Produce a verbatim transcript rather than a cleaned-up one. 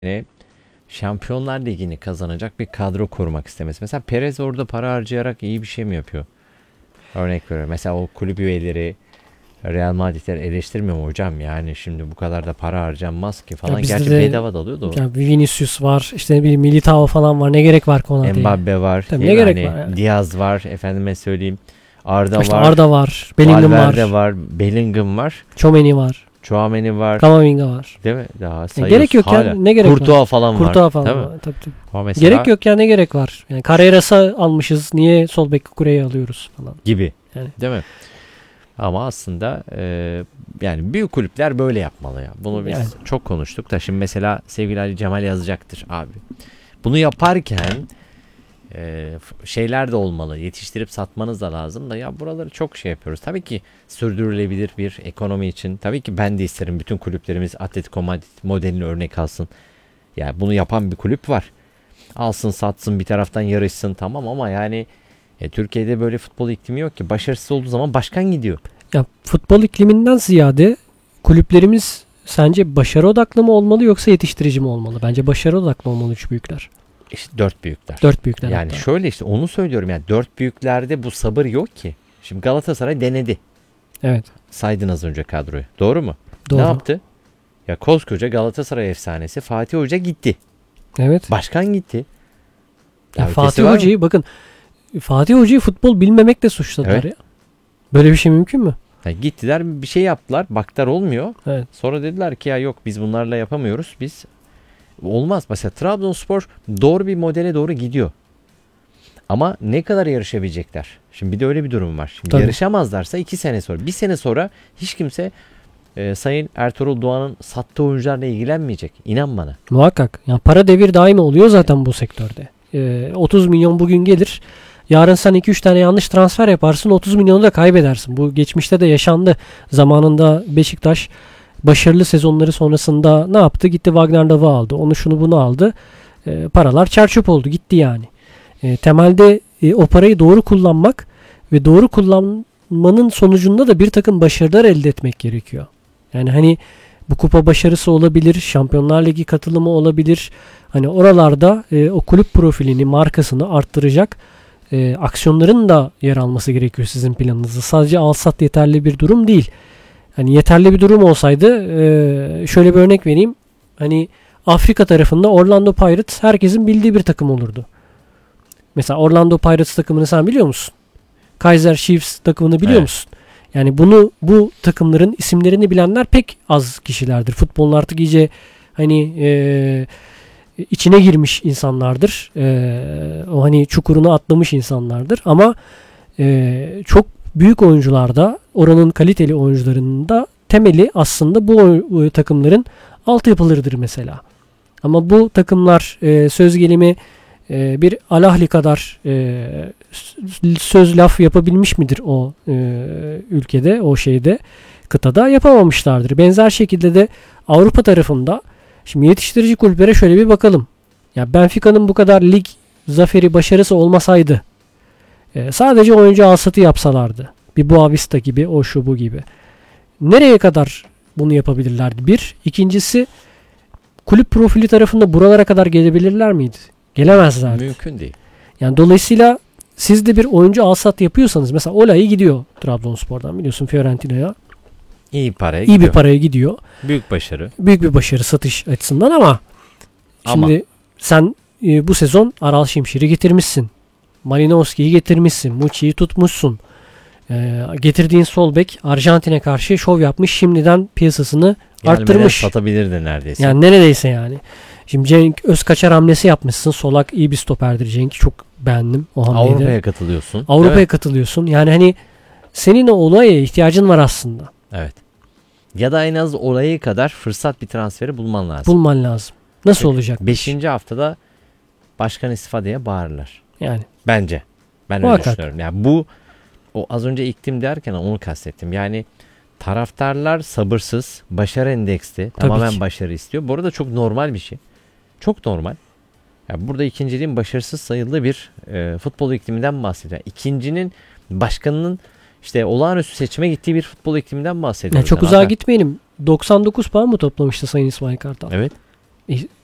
e, Şampiyonlar Ligi'ni kazanacak bir kadro kurmak istemesi. Mesela Perez orada para harcayarak iyi bir şey mi yapıyor? Örnek veriyorum. Mesela o kulüp üyeleri Real Madrid'leri eleştirmiyor mu hocam? Yani şimdi bu kadar da para harcanmaz ki falan. Ya bizde Gerçi de bedava da alıyor da o. ya bir Vinicius var, işte bir Militao falan var. Ne gerek var Konate'ye? Mbappe var. Tabii değil ne mi? gerek Hani var yani. Diaz var. Efendime söyleyeyim. Arda İşte var. Arda var, Bellingham Valverde var, var. Bellingham var. Tchouaméni var, Chouameni var. Camavinga var. Değil mi? Daha Ya sayıyoruz. gerek yok Hala. ya, ne gerek var? Courtois falan var. Courtois falan Değil mi? var. Tabii, tabii. Ama mesela Gerek yok ya, ne gerek var? Yani Carreras'a almışız. Niye sol bek Kukure'yi alıyoruz falan. gibi. Yani. Değil mi? Ama aslında e, yani büyük kulüpler böyle yapmalı ya. Bunu biz Yani. çok konuştuk da şimdi mesela sevgili Ali Cemal yazacaktır abi. Bunu yaparken e, şeyler de olmalı. Yetiştirip satmanız da lazım da ya buraları çok şey yapıyoruz. Tabii ki sürdürülebilir bir ekonomi için. Tabii ki ben de isterim bütün kulüplerimiz Atletico Madrid modelini örnek alsın. Yani bunu yapan bir kulüp var. Alsın satsın bir taraftan yarışsın tamam ama yani e, Türkiye'de böyle futbol iklimi yok ki. Başarısız olduğu zaman başkan gidiyor. Ya futbol ikliminden ziyade kulüplerimiz sence başarı odaklı mı olmalı yoksa yetiştirici mi olmalı? Bence başarı odaklı olmalı üç büyükler. İşte dört büyükler. Dört büyükler Yani hatta. şöyle işte onu söylüyorum yani dört büyüklerde bu sabır yok ki. Şimdi Galatasaray denedi. Evet. Saydın az önce kadroyu. Doğru mu? Doğru. Ne yaptı? Ya koskoca Galatasaray efsanesi Fatih Hoca gitti. Evet. Başkan gitti. Ya Ötesi Fatih var mı? Hoca'yı bakın, Fatih Hoca'yı futbol bilmemekle suçladılar Evet. ya. Böyle bir şey mümkün mü? Ya gittiler bir şey yaptılar. Baktılar olmuyor. Evet. Sonra dediler ki ya yok biz bunlarla yapamıyoruz. Biz olmaz. Mesela Trabzonspor doğru bir modele doğru gidiyor. Ama ne kadar yarışabilecekler? Şimdi bir de öyle bir durum var. Şimdi Tabii. yarışamazlarsa iki sene sonra, bir sene sonra hiç kimse e, Sayın Ertuğrul Doğan'ın sattığı oyuncularla ilgilenmeyecek. İnan bana. Muhakkak. Yani para devir daimi oluyor zaten bu sektörde. Ee, otuz milyon bugün gelir. Yarın sen iki üç tane yanlış transfer yaparsın. otuz milyonu da kaybedersin. Bu geçmişte de yaşandı. Zamanında Beşiktaş başarılı sezonları sonrasında ne yaptı? Gitti Wagner Love'ı aldı. Onu şunu bunu aldı. Ee, paralar çerçöp oldu. Gitti yani. Ee, temelde e, o parayı doğru kullanmak ve doğru kullanmanın sonucunda da bir takım başarılar elde etmek gerekiyor. Yani hani bu kupa başarısı olabilir, Şampiyonlar Ligi katılımı olabilir. Hani oralarda e, o kulüp profilini, markasını arttıracak e, aksiyonların da yer alması gerekiyor sizin planınızda. Sadece al-sat yeterli bir durum değil. Hani yeterli bir durum olsaydı e, şöyle bir örnek vereyim. Hani Afrika tarafında Orlando Pirates herkesin bildiği bir takım olurdu. Mesela Orlando Pirates takımını sen biliyor musun? Kaizer Chiefs takımını biliyor Evet. musun? Yani bunu bu takımların isimlerini bilenler pek az kişilerdir. Futbolun artık iyice hani e, içine girmiş insanlardır. E, o hani çukurunu atlamış insanlardır. Ama e, çok büyük oyuncularda, oranın kaliteli oyuncularının da temeli aslında bu oy- takımların altyapılarıdır mesela. Ama bu takımlar e, söz gelimi e, bir Al-Ahly kadar e, söz laf yapabilmiş midir o e, ülkede, o şeyde, kıtada? Yapamamışlardır. Benzer şekilde de Avrupa tarafında şimdi yetiştirici kulüplere şöyle bir bakalım. Ya Benfica'nın bu kadar lig zaferi, başarısı olmasaydı, e, sadece oyuncu alsatı yapsalardı, bir Boavista gibi, o şu bu gibi, nereye kadar bunu yapabilirlerdi? Bir. İkincisi, kulüp profili tarafında buralara kadar gelebilirler miydi? Gelemezlerdi. Mümkün değil. Yani dolayısıyla siz de bir oyuncu alsat yapıyorsanız, mesela Ola'yı gidiyor Trabzonspor'dan biliyorsun Fiorentina'ya. İyi paraya İyi gidiyor. bir paraya gidiyor. Büyük başarı. Büyük bir başarı satış açısından ama Ama şimdi sen e, bu sezon Aral Şimşir'i getirmişsin. Malinowski'yi getirmişsin. Muçi'yi tutmuşsun. E, getirdiğin sol bek Arjantin'e karşı şov yapmış. Şimdiden piyasasını gelmeden arttırmış. satabilirdi neredeyse. Yani neredeyse yani. Şimdi Cenk Özkaçar hamlesi yapmışsın. Solak iyi bir stoperdir Cenk. Çok beğendim o hamleyi de. Avrupa'ya katılıyorsun. Avrupa'ya değil mi? katılıyorsun. Yani hani senin o olaya ihtiyacın var aslında. Evet. Ya da en az olayı kadar fırsat bir transferi bulman lazım. Bulman lazım. Nasıl olacak? Beşinci haftada başkan istifa diye bağırırlar. Yani. Bence. Ben öyle Muhakkak. düşünüyorum. Yani bu o az önce iklim derken onu kastettim. Yani taraftarlar sabırsız, başarı endeksli, tamamen ki. başarı istiyor. Bu arada çok normal bir şey. Çok normal. Yani burada ikinciliğin başarısız sayıldığı bir e, futbol ikliminden bahsediyor. İkincinin başkanının işte olağanüstü seçime gittiği bir futbol ikliminden bahsediyoruz. Yani çok Yani uzağa zaten- gitmeyelim. doksan dokuz puan mı toplamıştı Sayın İsmail Kartal? Evet. E,